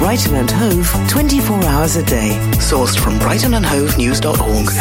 Brighton and Hove 24 hours a day. Sourced from brightonandhovenews.org.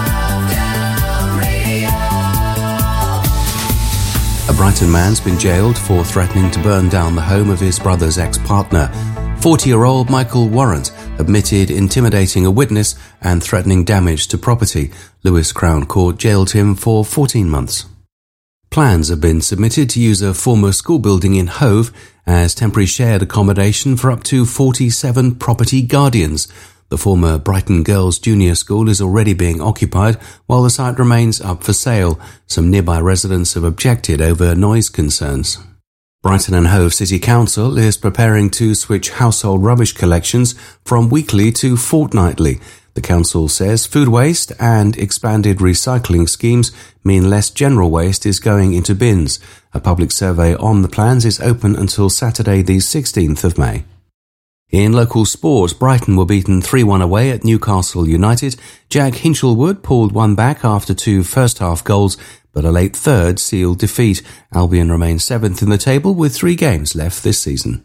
A Brighton man's been jailed for threatening to burn down the home of his brother's ex-partner. 40-year-old Michael Warrant admitted intimidating a witness and threatening damage to property. Lewis Crown Court jailed him for 14 months. Plans have been submitted to use a former school building in Hove as temporary shared accommodation for up to 47 property guardians. The former Brighton Girls Junior School is already being occupied while the site remains up for sale. Some nearby residents have objected over noise concerns. Brighton and Hove City Council is preparing to switch household rubbish collections from weekly to fortnightly. The council says food waste and expanded recycling schemes mean less general waste is going into bins. A public survey on the plans is open until Saturday the 16th of May. In local sport, Brighton were beaten 3-1 away at Newcastle United. Jack Hinchelwood pulled one back after 2 first-half goals, but a late third sealed defeat. Albion remains 7th in the table with 3 games left this season.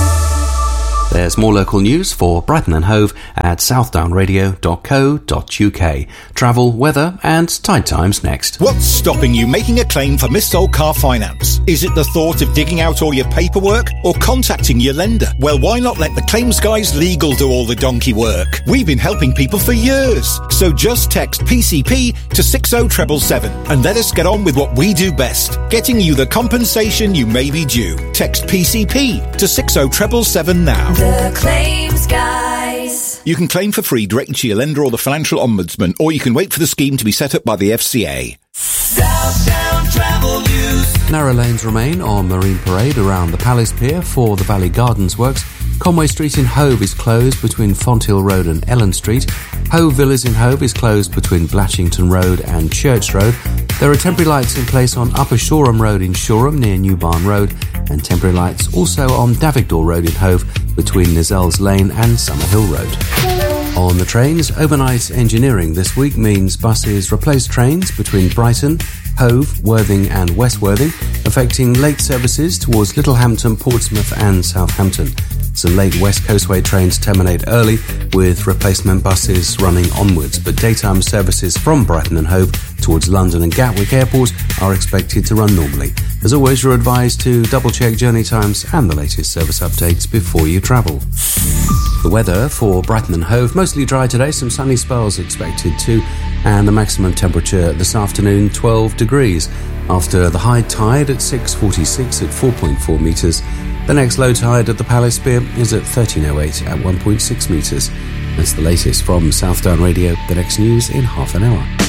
There's more local news for Brighton and Hove at southdownradio.co.uk. Travel, weather and tide times next. What's stopping you making a claim for missold car finance? Is it the thought of digging out all your paperwork or contacting your lender? Well, why not let the Claims Guys Legal do all the donkey work? We've been helping people for years. So just text PCP to 60777 and let us get on with what we do best, getting you the compensation you may be due. Text PCP to 60777 now. The Claims Guys. You can claim for free directly to your lender or the Financial Ombudsman, or you can wait for the scheme to be set up by the FCA. Southdown Travel News. Narrow lanes remain on Marine Parade around the Palace Pier for the Valley Gardens works. Conway Street in Hove is closed between Fonthill Road and Ellen Street. Hove Villas in Hove is closed between Blatchington Road and Church Road. There are temporary lights in place on Upper Shoreham Road in Shoreham near New Barn Road, and temporary lights also on Davigdor Road in Hove between Nizelles Lane and Summerhill Road. On the trains, overnight engineering this week means buses replace trains between Brighton, Hove, Worthing and West Worthing, affecting late services towards Littlehampton, Portsmouth and Southampton. Some late West Coastway trains terminate early, with replacement buses running onwards, but daytime services from Brighton and Hove towards London and Gatwick airports are expected to run normally. As always, you're advised to double-check journey times and the latest service updates before you travel. The weather for Brighton and Hove, mostly dry today, some sunny spells expected too, and the maximum temperature this afternoon 12 degrees. After the high tide at 6:46 at 4.4 metres, the next low tide at the Palace Pier is at 13:08 at 1.6 metres. That's the latest from Southdown Radio. The next news in half an hour.